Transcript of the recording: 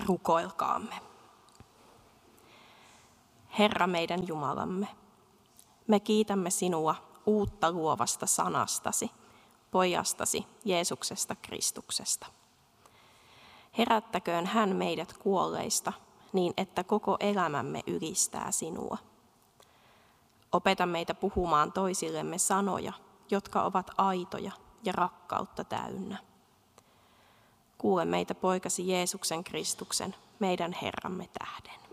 Rukoilkaamme. Herra meidän Jumalamme, me kiitämme sinua uutta luovasta sanastasi, pojastasi Jeesuksesta Kristuksesta. Herättäköön hän meidät kuolleista niin, että koko elämämme ylistää sinua. Opeta meitä puhumaan toisillemme sanoja, jotka ovat aitoja ja rakkautta täynnä. Kuule meitä poikasi Jeesuksen Kristuksen, meidän Herramme tähden.